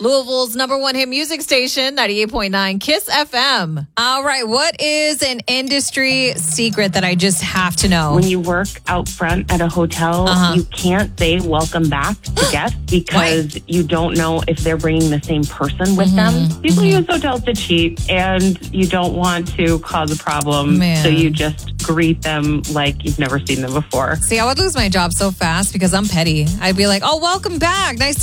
Louisville's number one hit music station, 98.9 Kiss FM. All right, what is an industry secret that I just have to know? When you work out front at a hotel, you can't say welcome back to guests because you don't know if they're bringing the same person with them. People use hotels to cheat, and you don't want to cause a problem, so you just greet them like you've never seen them before. See, I would lose my job so fast because I'm petty. I'd be like, oh, welcome back. Nice to